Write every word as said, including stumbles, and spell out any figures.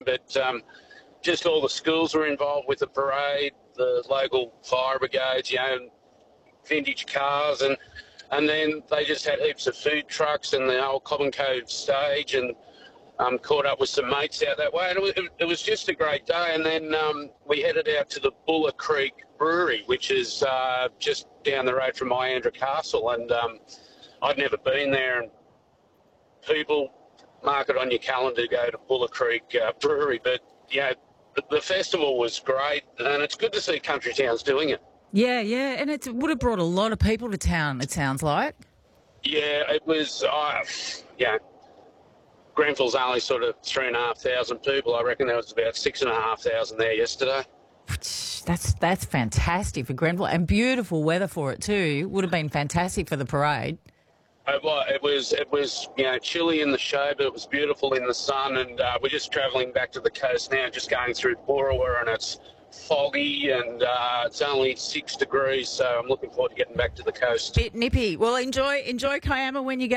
But um, just all the schools were involved with the parade, the local fire brigades, you know, vintage cars, and and then they just had heaps of food trucks and the old Common Cove stage, and um, caught up with some mates out that way. And it was, it was just a great day. And then um, we headed out to the Buller Creek Brewery, which is uh, just down the road from Iandra Castle. And um, I'd never been there. And people mark it on your calendar to go to Buller Creek uh, Brewery. But, you know, the, the festival was great, and it's good to see country towns doing it. Yeah, yeah, and it would have brought a lot of people to town, it sounds like. Yeah, it was, uh, yeah, Grenfell's only sort of three and a half thousand people. I reckon there was about six and a half thousand there yesterday. That's that's fantastic for Grenfell, and beautiful weather for it too. Would have been fantastic for the parade. It was, it was, it was, you know, chilly in the show, but it was beautiful in the sun. And uh, we're just travelling back to the coast now, just going through Boorowa, and it's foggy, and uh, it's only six degrees. So I'm looking forward to getting back to the coast. Bit nippy. Well, enjoy enjoy Kiama when you go.